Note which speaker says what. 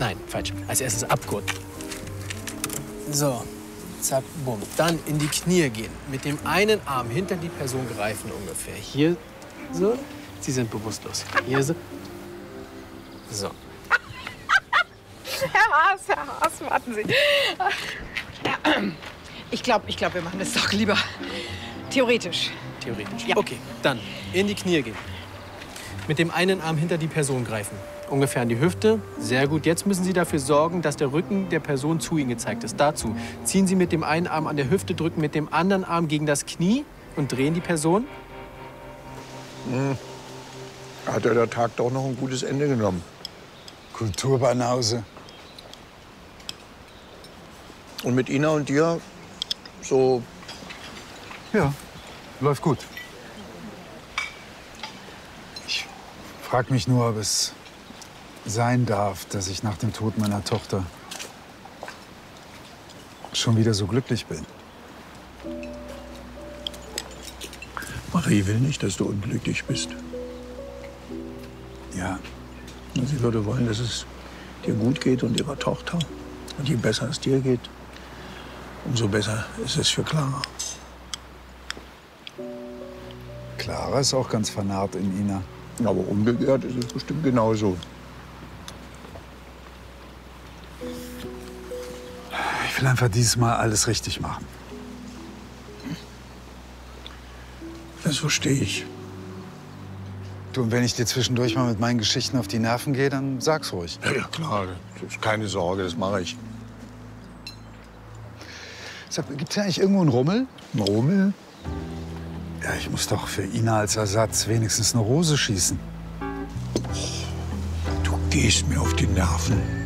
Speaker 1: Nein, falsch. Als erstes abgurten. So, zack, bumm. Dann in die Knie gehen. Mit dem einen Arm hinter die Person greifen ungefähr. Hier so. Sie sind bewusstlos. Hier so. So.
Speaker 2: Herr Haas, warten Sie. Ich glaube, wir machen das doch lieber theoretisch.
Speaker 1: Theoretisch.
Speaker 2: Ja.
Speaker 1: Okay, dann in die Knie gehen. Mit dem einen Arm hinter die Person greifen. Ungefähr an die Hüfte. Sehr gut. Jetzt müssen Sie dafür sorgen, dass der Rücken der Person zu Ihnen gezeigt ist. Dazu ziehen Sie mit dem einen Arm an der Hüfte, drücken mit dem anderen Arm gegen das Knie und drehen die Person.
Speaker 3: Hat der Tag doch noch ein gutes Ende genommen.
Speaker 4: Kulturbanause.
Speaker 3: Und mit Ina und dir so...
Speaker 4: Ja, läuft gut. Ich frag mich nur, ob es sein darf, dass ich nach dem Tod meiner Tochter schon wieder so glücklich bin.
Speaker 3: Marie will nicht, dass du unglücklich bist.
Speaker 4: Ja,
Speaker 3: Sie würde wollen, dass es dir gut geht und ihrer Tochter. Und je besser es dir geht, umso besser ist es für Clara.
Speaker 4: Clara ist auch ganz vernarrt in Ina.
Speaker 3: Aber umgekehrt ist es bestimmt genauso.
Speaker 4: Ich will einfach dieses Mal alles richtig machen.
Speaker 3: Das verstehe ich.
Speaker 4: Du, und wenn ich dir zwischendurch mal mit meinen Geschichten auf die Nerven gehe, dann sag's ruhig.
Speaker 3: Ja, klar, das ist keine Sorge, das mache ich.
Speaker 4: Sag, gibt's hier eigentlich irgendwo einen Rummel?
Speaker 3: Ein Rummel?
Speaker 4: Ja, ich muss doch für Ina als Ersatz wenigstens eine Rose schießen.
Speaker 3: Du gehst mir auf die Nerven.